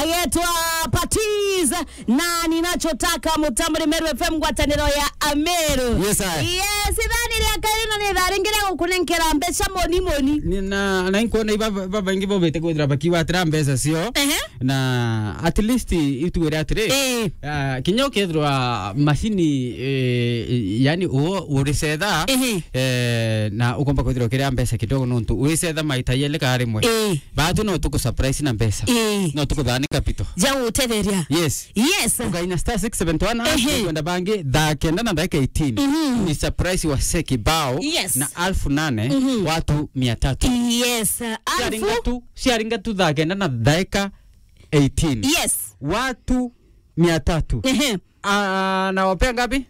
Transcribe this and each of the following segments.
Ayetwa Patiz na ninachotaka Mutamri Meru FM ngwataniro ya Ameru. Yes I. Yes, idhani ya karino ni dharingire kukunenkera mbesha moni. Na inkuona baba ingi bobe tego drabakiwa atrambesa sio. Na at least ituwere atre. Kinyo kedrwa mashini yani uriseda na ukomba kodro kera mbesa kidogo nuntu uriseda maitayele kare mwe. Bado no tuko surprise na mbesa. No tuko dani kapito. Jawu tetheria. Yes. Ugaina star 671 kwenda bangi da kenda na dakika 18. Ni surprise wa seki bao na 1800 watu 300. Yes. Sharinga tu da kenda na dakika 18. Yes. Watu 300. Na wapea ngapi?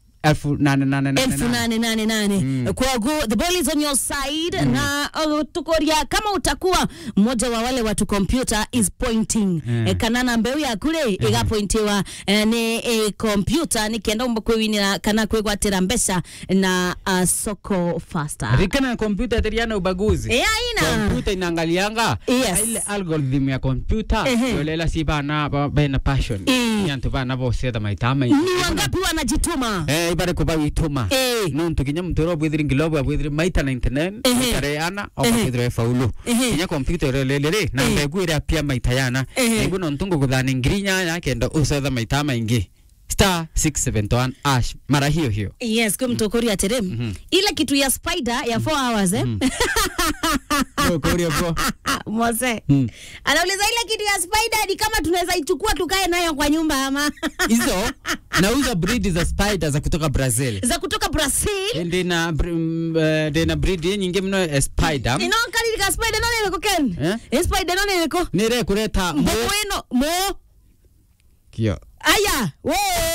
888. Kwa go, the ball is on your side. Na tukoria kama utakuwa mmoja wa wale watu computer is pointing. Kanana mbeu ya kule iga pointiwa ni computer ni kenda umbakwewini kana kwegwa terambesha na soko faster. Rikana computer teriana ubaguzi. Ina computer inaangalianga ile algorithm ya computer yolela sibana bena passion. Yantu bana boseda maitama. Ni wangapi wanajituma? Ibare kuba wituma nuntu kinya mtoro bwithiri ngilobo bwithiri maita 99 tareana au bwithiri faulu kinya computer lelele na mbegwira pia maita yana ngo nontungo kuthani ngirinya yake ndo usatha maita maingi star 671 ash mara hiyo yes kumtokoria terem ile kitu ya spider ya 4 hours koria bro Mose anauliza ile kitu ya spider ni kama tunaweza ichukua tukae nayo kwa nyumba ama hizo nauza breed za spider za kutoka Brazil ndina breed nyingi mno spider inaonkalika spider none yako ken spider none yako nire kuleta mo kio aya